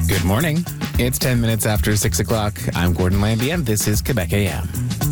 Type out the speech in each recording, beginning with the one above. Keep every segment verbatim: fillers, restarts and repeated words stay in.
Good morning. It's ten minutes after six o'clock. I'm Gordon Lambie, and this is Quebec A M.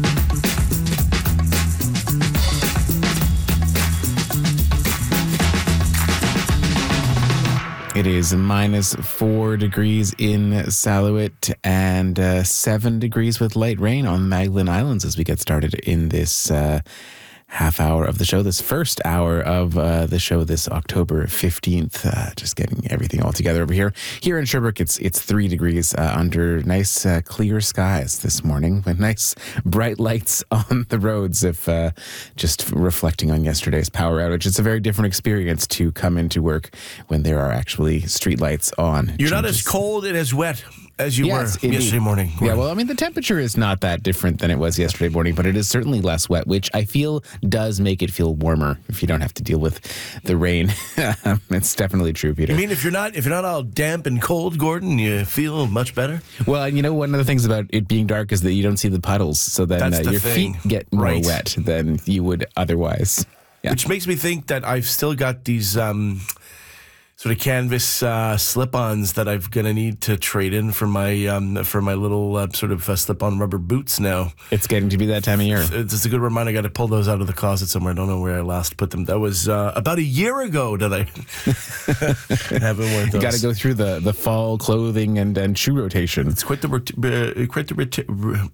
It is minus four degrees in Salouet and uh, seven degrees with light rain on Magdalen Islands as we get started in this uh, half hour of the show, this first hour of uh, the show this October fifteenth. Uh, just getting everything all together over here. Here in Sherbrooke, it's it's three degrees uh, under nice uh, clear skies this morning with nice bright lights on the roads. If uh, just reflecting on yesterday's power outage, it's a very different experience to come into work when there are actually street lights on. You're Changes. not as cold and as wet as you Yes, were indeed. yesterday morning. Yeah, well, I mean, the temperature is not that different than it was yesterday morning, but it is certainly less wet, which I feel does make it feel warmer if you don't have to deal with the rain. It's definitely true, Peter. You mean if you're not if you're not all damp and cold, Gordon, you feel much better? Well, you know, one of the things about it being dark is that you don't see the puddles, so then That's uh, the your thing. feet get more Right. wet than you would otherwise. Yeah. Which makes me think that I've still got these um, sort of canvas uh, slip-ons that I'm gonna need to trade in for my um, for my little uh, sort of uh, slip-on rubber boots now. It's getting to be that time of year. It's just a good reminder. I got to pull those out of the closet somewhere. I don't know where I last put them. That was uh, about a year ago that I haven't worn those. You got to go through the, the fall clothing and, and shoe rotation. It's quite the uh, quite the, rit-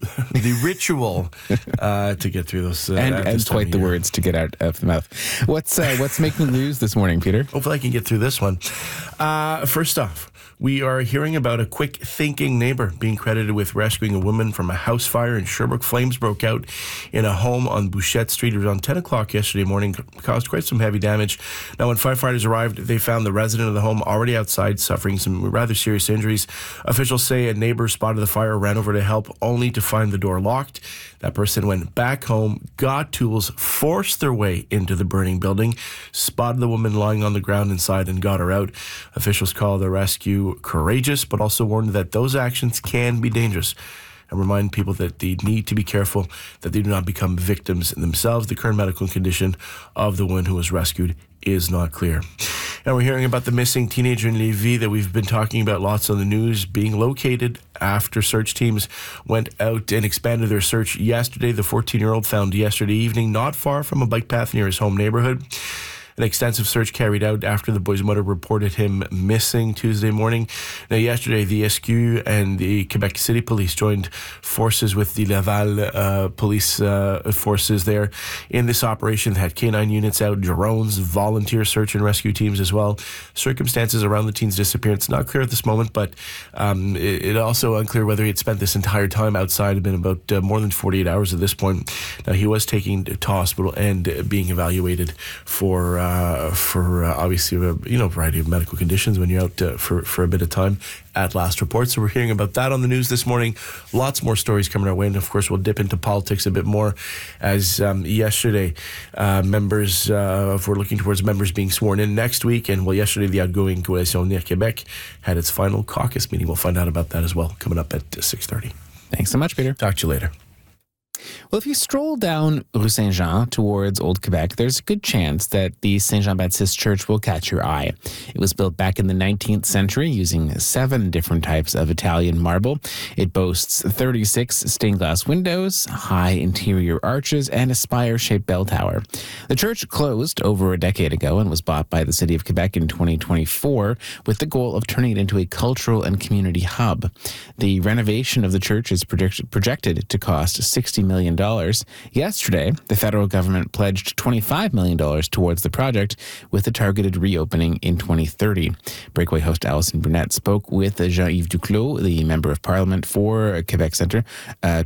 the ritual uh, to get through those. Uh, and at and this time quite of the year. words to get out of the mouth. What's uh, what's making the news this morning, Peter? Hopefully I can get through this one. Uh, first off, we are hearing about a quick-thinking neighbor being credited with rescuing a woman from a house fire in Sherbrooke. Flames broke out in a home on Bouchette Street around ten o'clock yesterday morning, caused quite some heavy damage. Now, when firefighters arrived, they found the resident of the home already outside, suffering some rather serious injuries. Officials say a neighbor spotted the fire, ran over to help, only to find the door locked. That person went back home, got tools, forced their way into the burning building, spotted the woman lying on the ground inside, and got her out. Officials call the rescue courageous, but also warned that those actions can be dangerous, and remind people that they need to be careful that they do not become victims themselves. The current medical condition of the woman who was rescued is not clear. And we're hearing about the missing teenager in Lévis that we've been talking about lots on the news, being located after search teams went out and expanded their search yesterday. The fourteen-year-old found yesterday evening not far from a bike path near his home neighborhood. An extensive search carried out after the boy's mother reported him missing Tuesday morning. Now, yesterday, the S Q and the Quebec City Police joined forces with the Laval uh, police uh, forces there in this operation. They had canine units out, drones, volunteer search and rescue teams as well. Circumstances around the teen's disappearance not clear at this moment, but um, it, it also unclear whether he had spent this entire time outside. It had been about uh, more than forty-eight hours at this point. Now, he was taken to hospital and uh, being evaluated for uh, Uh, for uh, obviously a you know variety of medical conditions when you're out uh, for, for a bit of time at last report. So we're hearing about that on the news this morning. Lots more stories coming our way, and of course we'll dip into politics a bit more as um, yesterday uh, members, uh, if we're looking towards members being sworn in next week, and well yesterday the outgoing Coalition Avenir Québec had its final caucus meeting. We'll find out about that as well coming up at six thirty. Thanks so much, Peter. Talk to you later. Well, if you stroll down Rue Saint-Jean towards Old Quebec, there's a good chance that the Saint Jean-Baptiste Church will catch your eye. It was built back in the nineteenth century using seven different types of Italian marble. It boasts thirty-six stained glass windows, high interior arches, and a spire-shaped bell tower. The church closed over a decade ago and was bought by the City of Quebec in twenty twenty-four with the goal of turning it into a cultural and community hub. The renovation of the church is project- projected to cost sixty million dollars. Yesterday, the federal government pledged twenty-five million dollars towards the project, with a targeted reopening in twenty thirty. Breakaway host Alison Brunette spoke with Jean-Yves Duclos, the Member of Parliament for Quebec Centre, uh,